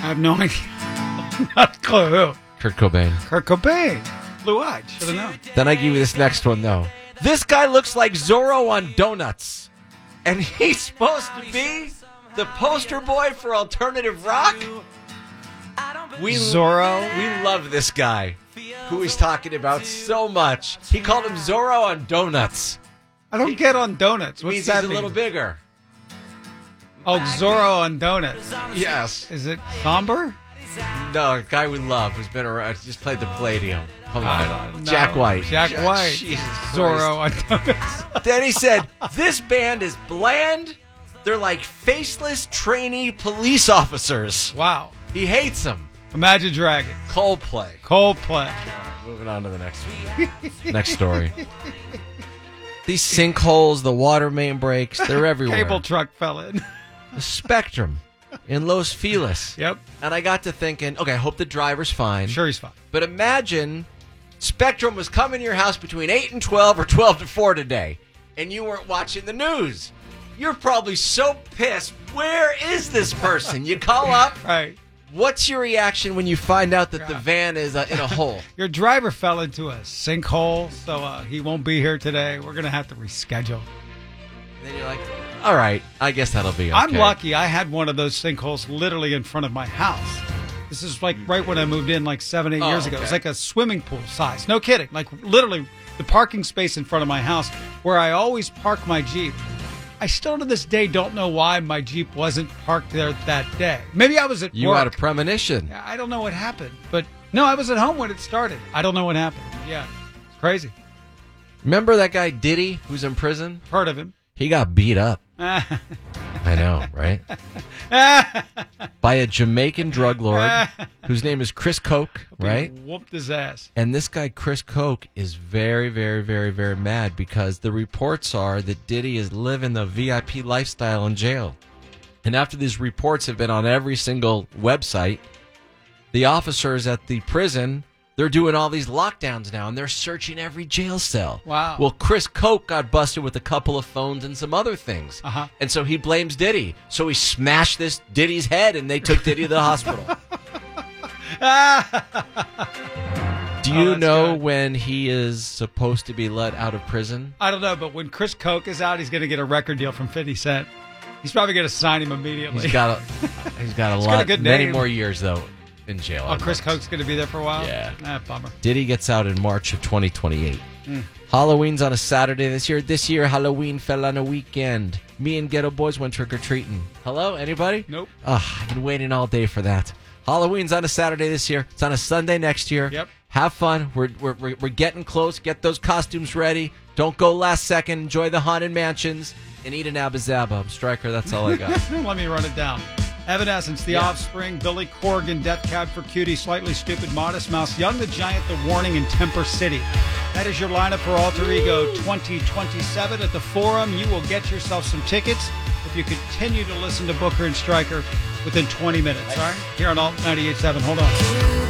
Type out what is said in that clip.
I have no idea. Not a clue who. Kurt Cobain. Kurt Cobain. Blue-eyed. Should have known. Then I give you this next one, though. This guy looks like Zorro on donuts. And he's supposed to be the poster boy for alternative rock? Zorro? We love this guy who he's talking about so much. He called him Zorro on donuts. I don't get on donuts. What's Means that he's a little bigger. Oh, Zorro on donuts. Yes. Is it somber? No, a guy we love who's been around. Just played the Palladium. Come on. No. Jack White. Jack White. Jesus Zorro on donuts. Then he said, this band is bland. They're like faceless trainee police officers. Wow. He hates them. Imagine Dragons. Coldplay. Moving on to the next story. These sinkholes, the water main breaks, they're everywhere. Cable truck fell in. The Spectrum in Los Feliz. Yep. And I got to thinking, okay, I hope the driver's fine. Sure he's fine. But imagine Spectrum was coming to your house between 8 and 12 or 12 to 4 today, and you weren't watching the news. You're probably so pissed. Where is this person? You call up. Right. What's your reaction when you find out that the van is in a hole? Your driver fell into a sinkhole, so he won't be here today. We're going to have to reschedule. And then you're like, all right, I guess that'll be okay. I'm lucky. I had one of those sinkholes literally in front of my house. This is like right when I moved in like 7-8 years ago. Okay. It's like a swimming pool size. No kidding. Like literally the parking space in front of my house where I always park my Jeep. I still to this day don't know why my Jeep wasn't parked there that day. Maybe I was at work. You had a premonition. I don't know what happened. But no, I was at home when it started. I don't know what happened. Yeah, it's crazy. Remember that guy Diddy who's in prison? Heard of him. He got beat up. I know, right? By a Jamaican drug lord whose name is Chris Koch, right? He whooped his ass. And this guy, Chris Koch, is very, very, very, very mad because the reports are that Diddy is living the VIP lifestyle in jail. And after these reports have been on every single website, the officers at the prison, they're doing all these lockdowns now, and they're searching every jail cell. Wow. Well, Chris Koch got busted with a couple of phones and some other things. Uh-huh. And so he blames Diddy. So he smashed this Diddy's head, and they took Diddy to the hospital. Do you know when he is supposed to be let out of prison? I don't know, but when Chris Koch is out, he's going to get a record deal from 50 Cent. He's probably going to sign him immediately. He's got a lot, many more years, though. In jail. Oh, Chris Koch's going to be there for a while? Yeah. Bummer. Diddy gets out in March of 2028. Halloween's on a Saturday this year. This year, Halloween fell on a weekend. Me and Ghetto Boys went trick-or-treating. Hello? Anybody? Nope. I've been waiting all day for that. Halloween's on a Saturday this year. It's on a Sunday next year. Yep. Have fun. We're getting close. Get those costumes ready. Don't go last second. Enjoy the Haunted Mansions. And eat an Abba Zaba. I'm Stryker. That's all I got. Let me run it down. Evanescence, The Offspring, Billy Corgan, Death Cab for Cutie, Slightly Stupid, Modest Mouse, Young the Giant, The Warning, and Temper City. That is your lineup for Alter Ego 2027 at the Forum. You will get yourself some tickets if you continue to listen to Booker and Stryker within 20 minutes. All right? Here on Alt 98.7. Hold on.